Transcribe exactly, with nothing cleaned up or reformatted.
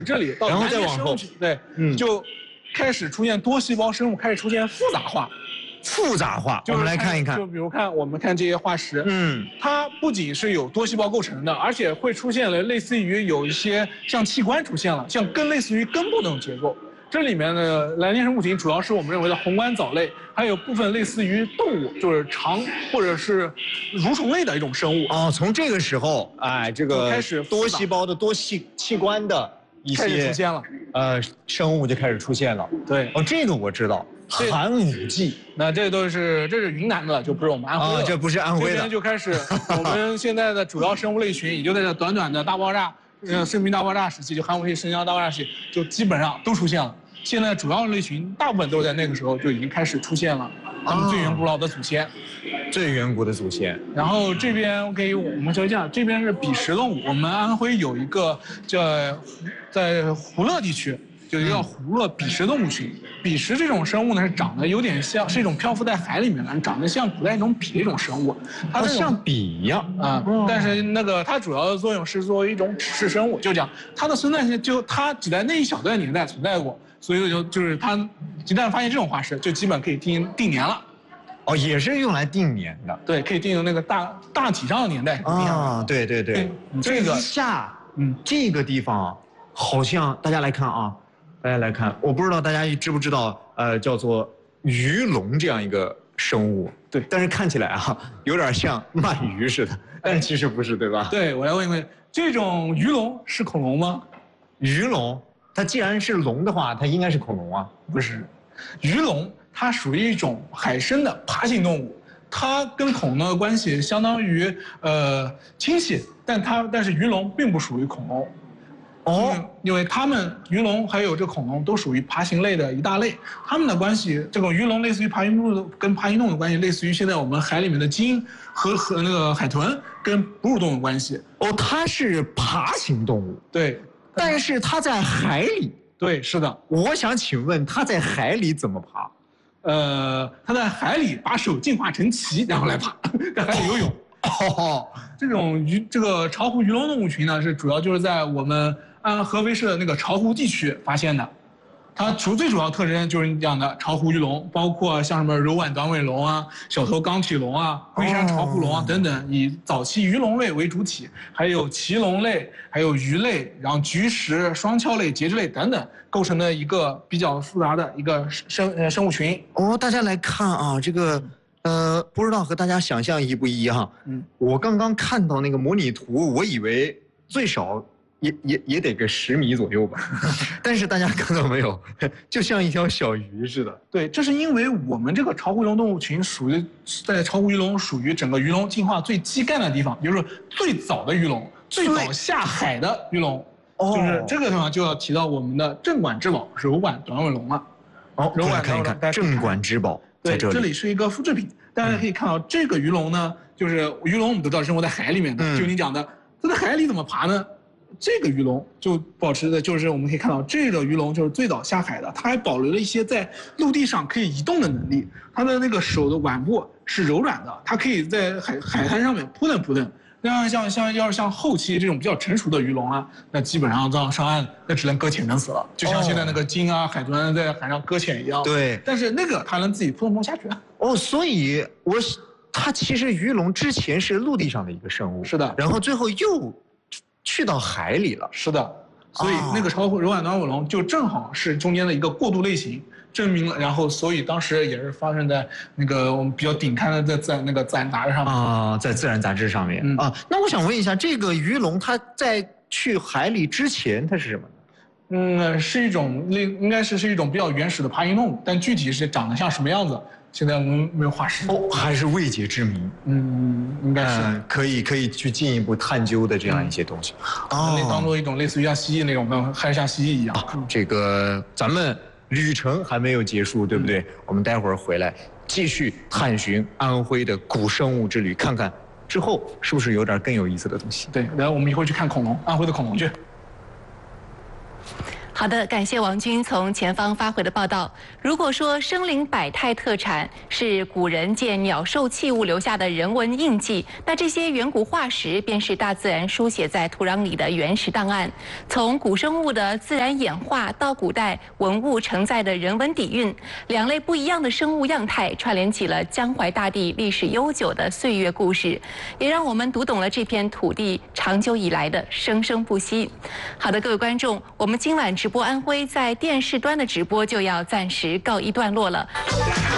这里到然后再往后， 对，嗯，就开始出现多细胞生物，开始出现复杂化。 复杂化，我们来看一看。 就比如看我们看这些化石，嗯，它不仅是有多细胞构成的，而且会出现了类似于有一些像器官出现了，像更类似于根部那种结构。这里面的蓝靛生物群主要是我们认为的宏观藻类，还有部分类似于动物，就是肠或者是蠕虫类的一种生物。 哦，从这个时候，哎，这个开始多细胞的、多器器官的一些开始出现了， 呃，生物就开始出现了。 对， 哦，这个我知道。寒武纪， 那这都是这是云南的，就不是我们安徽的。 啊，这不是安徽的。 这边就开始，我们现在的主要生物类群，也就在这短短的大爆炸，呃，生命大爆炸时期，就寒武纪生姜大爆炸时期，就基本上都出现了。现在主要类群大部分都是在那个时候就已经开始出现了，他们最远古老的祖先， 最远古的祖先。 然后这边给我们说一下，这边是比食动物，我们安徽有一个叫在湖乐地区。有一个湖乐比食动物群，比食这种生物呢是长得有点像，是一种漂浮在海里面的，长得像古代一种笔的一种生物， 它像笔一样啊、嗯。但是那个它主要的作用是作为一种指示生物，就讲它的存在性，就它只在那一小段年代存在过，所以就就是它一旦发现这种化石，就基本可以定定年了。 哦，也是用来定年的。 对，可以定那个大大体上的年代。 啊，对对对，嗯、这个下，嗯，这个地方好像大家来看啊。大家来看，我不知道大家知不知道，呃，叫做鱼龙这样一个生物，对，但是看起来啊，有点像鳗鱼似的，但其实不是，对吧？ 对，我来问一问，这种鱼龙是恐龙吗？ 鱼龙，它既然是龙的话，它应该是恐龙啊？ 不是，鱼龙它属于一种海生的爬行动物，它跟恐龙的关系相当于呃亲戚，但它但是鱼龙并不属于恐龙。哦、嗯，因为它们鱼龙还有这恐龙都属于爬行类的一大类，它们的关系，这个鱼龙类似于爬行动物跟爬行动物的关系，类似于现在我们海里面的鲸和和那个海豚跟哺乳动物关系。 哦，它是爬行动物， 对， 但是它在海里。 对，是的。 我想请问，它在海里怎么爬？ 呃，它在海里把手进化成鳍，然后来爬，在海里游泳。哦，这种鱼，这个巢湖鱼龙动物群呢，是主要就是在我们安合肥市的那个巢湖地区发现的。它主最主要特征就是你讲的巢湖鱼龙，包括像什么柔腕短尾龙啊、小头钢体龙啊、龟山巢湖龙啊等等，以早期鱼龙类为主体，还有鳍龙类、还有鱼类，然后菊石、双鞘类、节肢类等等，构成的一个比较复杂的一个生呃生物群。 哦，大家来看啊，这个。呃，不知道和大家想象一不一样？嗯，我刚刚看到那个模拟图，我以为最少也也也得个十米左右吧，但是大家看到没有，就像一条小鱼似的。 对，这是因为我们这个巢湖鱼龙动物群属于在巢湖鱼龙属于整个鱼龙进化最基干的地方，也就是最早的鱼龙，最早下海的鱼龙。哦，就是这个地方就要提到我们的镇馆之宝柔腕短尾龙了。 哦，柔腕看一看，镇馆之宝。 对，这里是一个复制品，大家可以看到这个鱼龙呢，就是鱼龙我们都知道生活在海里面的，嗯、就你讲的，它在海里怎么爬呢？这个鱼龙就保持的就是我们可以看到这个鱼龙就是最早下海的，它还保留了一些在陆地上可以移动的能力，它的那个手的腕部是柔软的，它可以在海海滩上面扑腾扑腾。那像像要是像后期这种比较成熟的鱼龙啊，那基本上到上岸那只能搁浅等死了，就像现在那个鲸啊、海豚在海上搁浅一样。 对， 但是那个它能自己扑通扑通下去。 哦，所以我它其实鱼龙之前是陆地上的一个生物， 是的， 然后最后又去到海里了。 是的，所以那个巢湖柔腕短尾龙就正好是中间的一个过渡类型。证明了，然后所以当时也是发生在那个我们比较顶刊的在在那个自然杂志上面啊，在自然杂志上面、嗯、啊。那我想问一下，这个鱼龙它在去海里之前它是什么呢？ 嗯，是一种应该是是一种比较原始的爬行动物，但具体是长得像什么样子，现在我们没有化石。 哦，还是未解之谜。 嗯，应该是、 呃、可以可以去进一步探究的这样一些东西。 嗯、哦，那当做一种类似于像蜥蜴那种，还是像蜥蜴一样。 啊、这个咱们。旅程还没有结束，对不对？嗯、我们待会儿回来继续探寻安徽的古生物之旅，看看之后是不是有点更有意思的东西。 对，然后我们一会儿去看恐龙，安徽的恐龙去。 好的，感谢王军从前方发回的报道。如果说生灵百态特产是古人借鸟兽器物留下的人文印记，那这些远古化石便是大自然书写在土壤里的原始档案。从古生物的自然演化到古代文物承载的人文底蕴，两类不一样的生物样态串联起了江淮大地历史悠久的岁月故事，也让我们读懂了这片土地长久以来的生生不息。好的，各位观众，我们今晚直播安徽在电视端的直播就要暂时告一段落了。